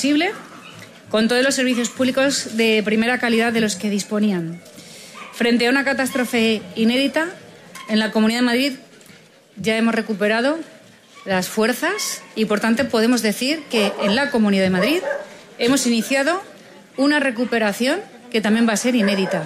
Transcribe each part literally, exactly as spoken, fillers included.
posible, con todos los servicios públicos de primera calidad de los que disponían. Frente a una catástrofe inédita, en la Comunidad de Madrid ya hemos recuperado las fuerzas y, por tanto, podemos decir que en la Comunidad de Madrid hemos iniciado una recuperación que también va a ser inédita.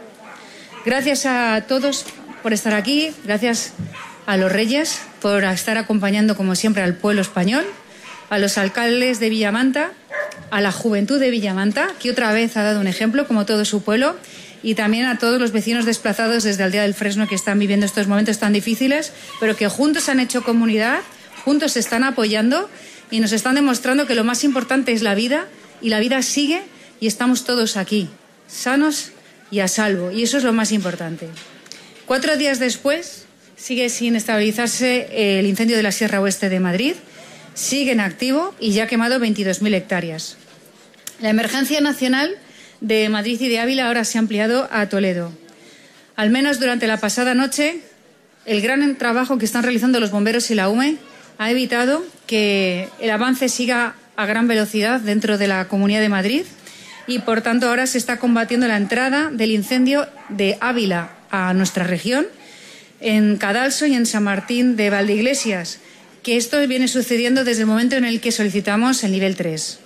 Gracias a todos por estar aquí, gracias a los Reyes por estar acompañando, como siempre, al pueblo español, a los alcaldes de Villamanta, a la juventud de Villamanta, que otra vez ha dado un ejemplo, como todo su pueblo, y también a todos los vecinos desplazados desde Aldea del Fresno que están viviendo estos momentos tan difíciles, pero que juntos han hecho comunidad, juntos se están apoyando y nos están demostrando que lo más importante es la vida, y la vida sigue y estamos todos aquí, sanos y a salvo, y eso es lo más importante. Cuatro días después sigue sin estabilizarse el incendio de la Sierra Oeste de Madrid, sigue en activo y ya ha quemado veintidós mil hectáreas. La emergencia nacional de Madrid y de Ávila ahora se ha ampliado a Toledo. Al menos durante la pasada noche, el gran trabajo que están realizando los bomberos y la U M E ha evitado que el avance siga a gran velocidad dentro de la Comunidad de Madrid y, por tanto, ahora se está combatiendo la entrada del incendio de Ávila a nuestra región, en Cadalso y en San Martín de Valdeiglesias, que esto viene sucediendo desde el momento en el que solicitamos el nivel tres.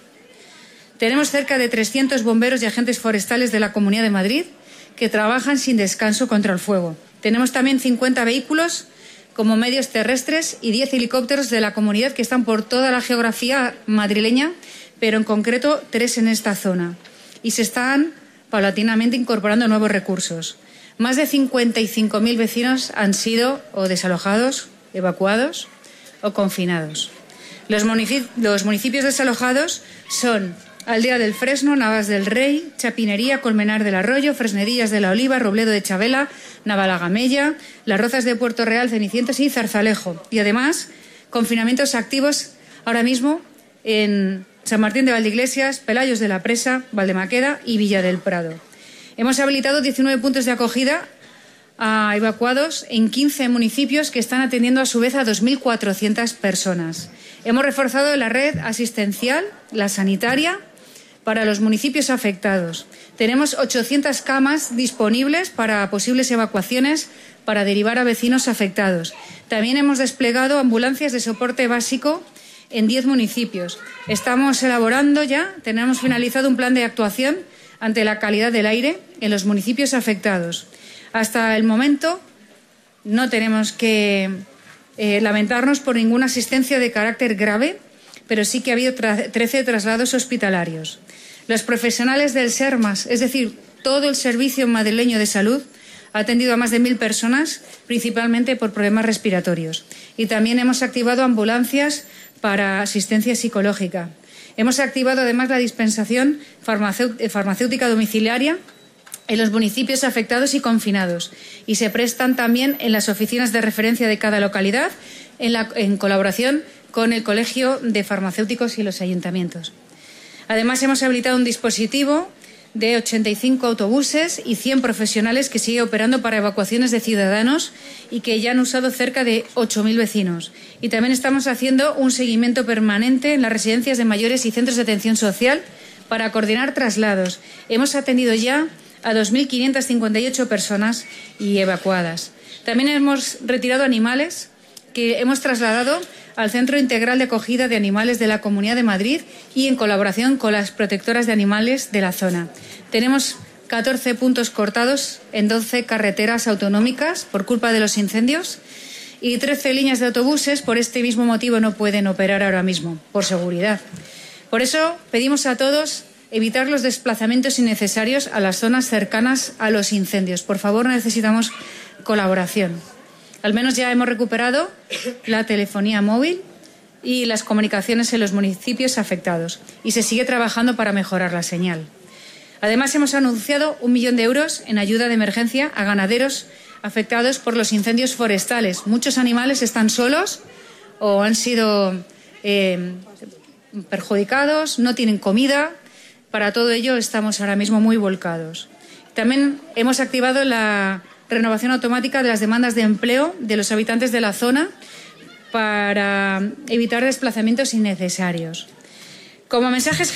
Tenemos cerca de trescientos bomberos y agentes forestales de la Comunidad de Madrid que trabajan sin descanso contra el fuego. Tenemos también cincuenta vehículos como medios terrestres y diez helicópteros de la comunidad que están por toda la geografía madrileña, pero en concreto tres en esta zona. Y se están paulatinamente incorporando nuevos recursos. Más de cincuenta y cinco mil vecinos han sido o desalojados, evacuados o confinados. Los municipios, los municipios desalojados son Aldea del Fresno, Navas del Rey, Chapinería, Colmenar del Arroyo, Fresnedillas de la Oliva, Robledo de Chabela, Navalagamella, Las Rozas de Puerto Real, Cenicientos y Zarzalejo. Y además, confinamientos activos ahora mismo en San Martín de Valdeiglesias, Pelayos de la Presa, Valdemaqueda y Villa del Prado. Hemos habilitado diecinueve puntos de acogida a evacuados en quince municipios que están atendiendo a su vez a dos mil cuatrocientas personas. Hemos reforzado la red asistencial, la sanitaria, para los municipios afectados. Tenemos ochocientas camas disponibles para posibles evacuaciones para derivar a vecinos afectados. También hemos desplegado ambulancias de soporte básico en diez municipios. Estamos elaborando ya, tenemos finalizado un plan de actuación ante la calidad del aire en los municipios afectados. Hasta el momento no tenemos que eh, lamentarnos por ninguna asistencia de carácter grave, pero sí que ha habido trece traslados hospitalarios. Los profesionales del SERMAS, es decir, todo el servicio madrileño de salud, ha atendido a más de mil personas, principalmente por problemas respiratorios. Y también hemos activado ambulancias para asistencia psicológica. Hemos activado además la dispensación farmacéutica domiciliaria en los municipios afectados y confinados, y se prestan también en las oficinas de referencia de cada localidad en, la, en colaboración con el Colegio de Farmacéuticos y los ayuntamientos. Además, hemos habilitado un dispositivo de ochenta y cinco autobuses y cien profesionales que sigue operando para evacuaciones de ciudadanos y que ya han usado cerca de ocho mil vecinos. Y también estamos haciendo un seguimiento permanente en las residencias de mayores y centros de atención social para coordinar traslados. Hemos atendido ya a dos mil quinientas cincuenta y ocho personas y evacuadas. También hemos retirado animales que hemos trasladado al Centro Integral de Acogida de Animales de la Comunidad de Madrid y en colaboración con las protectoras de animales de la zona. Tenemos catorce puntos cortados en doce carreteras autonómicas por culpa de los incendios y trece líneas de autobuses por este mismo motivo no pueden operar ahora mismo, por seguridad. Por eso pedimos a todos evitar los desplazamientos innecesarios a las zonas cercanas a los incendios. Por favor, necesitamos colaboración. Al menos ya hemos recuperado la telefonía móvil y las comunicaciones en los municipios afectados y se sigue trabajando para mejorar la señal. Además, hemos anunciado un millón de euros en ayuda de emergencia a ganaderos afectados por los incendios forestales. Muchos animales están solos o han sido eh, perjudicados, no tienen comida. Para todo ello estamos ahora mismo muy volcados. También hemos activado la renovación automática de las demandas de empleo de los habitantes de la zona para evitar desplazamientos innecesarios. Como mensajes